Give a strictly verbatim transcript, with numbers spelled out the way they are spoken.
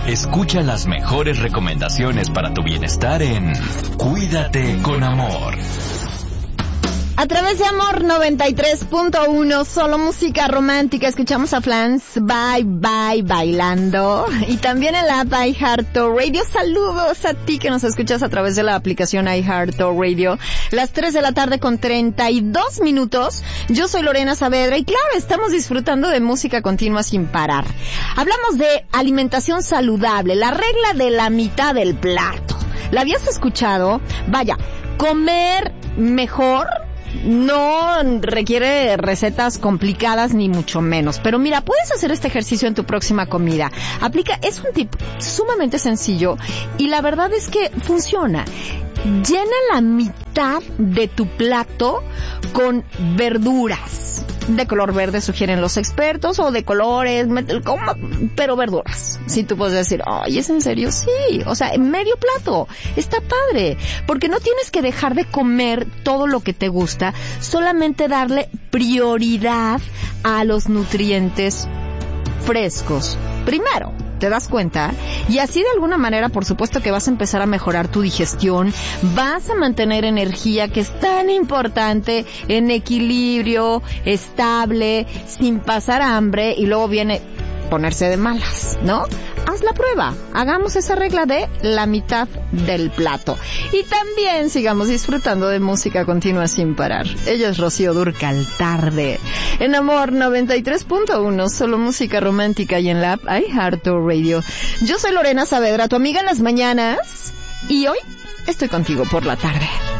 Escucha las mejores recomendaciones para tu bienestar en Cuídate con Amor. A través de Amor noventa y tres punto uno, solo música romántica, escuchamos a Flans, Bye Bye Bailando, y también en la app iHeartRadio. Saludos a ti que nos escuchas a través de la aplicación iHeartRadio. Las tres de la tarde con treinta y dos minutos. Yo soy Lorena Saavedra y claro, estamos disfrutando de música continua sin parar. Hablamos de alimentación saludable, la regla de la mitad del plato. ¿La habías escuchado? Vaya, comer mejor no requiere recetas complicadas ni mucho menos. Pero mira, puedes hacer este ejercicio en tu próxima comida. Aplica, es un tip sumamente sencillo y la verdad es que funciona. Llena la mitad de tu plato con verduras. De color verde sugieren los expertos, o de colores, pero verduras. Si tú puedes decir, ay, ¿es en serio? Sí, o sea, en medio plato. Está padre, porque no tienes que dejar de comer todo lo que te gusta, solamente darle prioridad a los nutrientes frescos. Primero, ¿te das cuenta? Y así de alguna manera, por supuesto que vas a empezar a mejorar tu digestión, vas a mantener energía, que es tan importante, en equilibrio, estable, sin pasar hambre, y luego viene ponerse de malas, ¿no? Haz la prueba, hagamos esa regla de la mitad del plato. Y también sigamos disfrutando de música continua sin parar. Ella es Rocío Dúrcal, tarde. En Amor noventa y tres punto uno, solo música romántica, y en la app iHeartRadio. Yo soy Lorena Saavedra, tu amiga en las mañanas, y hoy estoy contigo por la tarde.